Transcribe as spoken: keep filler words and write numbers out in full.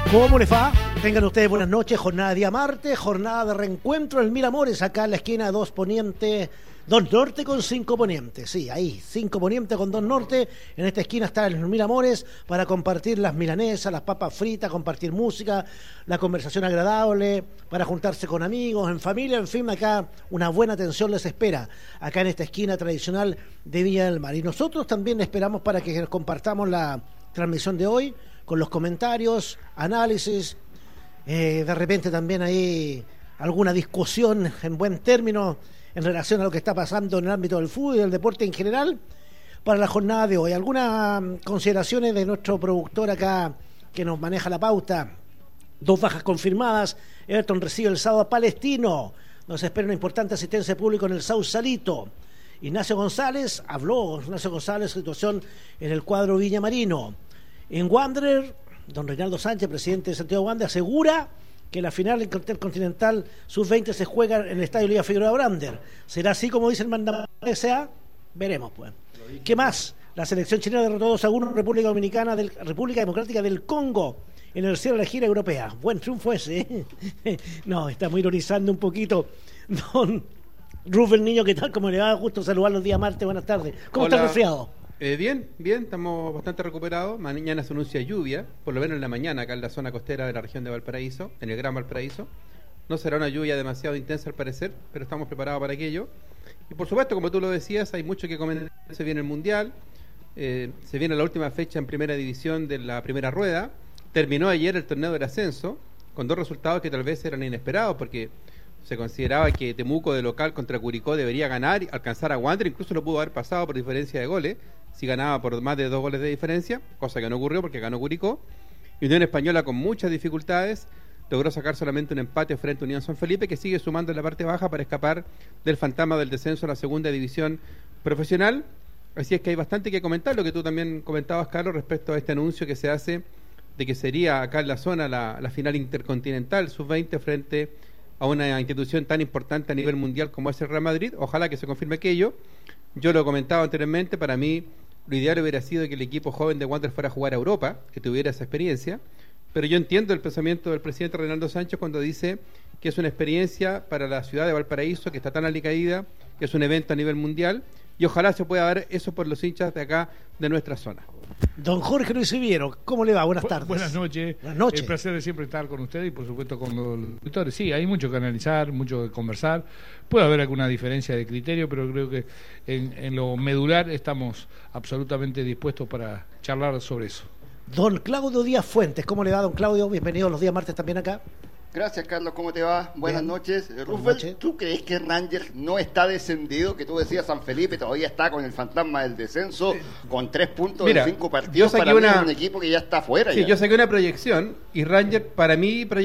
¿Cómo les va? Tengan ustedes buenas noches, jornada de día martes, jornada de reencuentro en Mil Amores, acá en la esquina dos Poniente, dos Norte con cinco Poniente, sí, ahí, cinco Poniente con dos Norte, en esta esquina está el Mil Amores para compartir las milanesas, las papas fritas, compartir música, la conversación agradable, para juntarse con amigos, en familia, en fin, acá una buena atención les espera, acá en esta esquina tradicional de Villa del Mar. Y nosotros también esperamos para que compartamos la transmisión de hoy, con los comentarios, análisis, eh, de repente también hay alguna discusión en buen término en relación a lo que está pasando en el ámbito del fútbol y del deporte en general para la jornada de hoy. Algunas consideraciones de nuestro productor acá que nos maneja la pauta. Dos bajas confirmadas. Everton recibe el sábado a Palestino. Nos espera una importante asistencia de público en el Sausalito. Ignacio González habló, Ignacio González, situación en el cuadro Villamarino. En Wanderer, don Reinaldo Sánchez, presidente de Santiago Wander, asegura que la final intercontinental sub veinte se juega en el Estadio Liga Figueroa Brander. ¿Será así como dice el mandamás de S A? Veremos, pues. ¿Qué más? La selección chilena derrotó dos a uno República Dominicana, del, República Democrática del Congo, en el cierre de la gira europea. Buen triunfo ese, ¿eh? No, estamos ironizando un poquito. Don Rubén Niño, ¿qué tal? ¿Cómo le va? Gusto saludarlo el día martes. Buenas tardes. ¿Cómo Hola. está el resfriado? Eh, bien, bien, estamos bastante recuperados. Mañana se anuncia lluvia, por lo menos en la mañana, acá en la zona costera de la región de Valparaíso, en el Gran Valparaíso. No será una lluvia demasiado intensa al parecer, pero estamos preparados para aquello. Y por supuesto, como tú lo decías, hay mucho que comentar. Se viene el Mundial, eh, se viene la última fecha en primera división de la primera rueda. Terminó ayer el torneo del ascenso, con dos resultados que tal vez eran inesperados, porque se consideraba que Temuco de local contra Curicó debería ganar, alcanzar a Wander, incluso lo pudo haber pasado por diferencia de goles, si ganaba por más de dos goles de diferencia, cosa que no ocurrió porque ganó Curicó. Y Unión Española, con muchas dificultades, logró sacar solamente un empate frente a Unión San Felipe, que sigue sumando en la parte baja para escapar del fantasma del descenso a la segunda división profesional. Así es que hay bastante que comentar, lo que tú también comentabas, Carlos, respecto a este anuncio que se hace de que sería acá en la zona la, la final intercontinental sub veinte frente a una institución tan importante a nivel mundial como es el Real Madrid. Ojalá que se confirme aquello. Yo lo comentaba anteriormente, para mí lo ideal hubiera sido que el equipo joven de Wander fuera a jugar a Europa, que tuviera esa experiencia, pero yo entiendo el pensamiento del presidente Reinaldo Sánchez cuando dice que es una experiencia para la ciudad de Valparaíso, que está tan alicaída, que es un evento a nivel mundial, y ojalá se pueda ver eso por los hinchas de acá, de nuestra zona. Don Jorge Luis Riviero, ¿cómo le va? Buenas tardes. Buenas noches. Buenas noches. El placer de siempre estar con usted y por supuesto con los auditores. Sí, hay mucho que analizar, mucho que conversar. Puede haber alguna diferencia de criterio, pero creo que en, en lo medular estamos absolutamente dispuestos para charlar sobre eso. Don Claudio Díaz Fuentes, ¿cómo le va, don Claudio? Bienvenido los días martes también acá. Gracias, Carlos, ¿cómo te va? Buenas Bien. noches. Buenas Rufel, noches. ¿tú crees que Rangers no está descendido? Que tú decías San Felipe todavía está con el fantasma del descenso, con tres puntos Mira, en cinco yo partidos. saqué Para mí una- es un equipo que ya está afuera. Sí, ya. yo saqué una proyección y Ranger, para mí,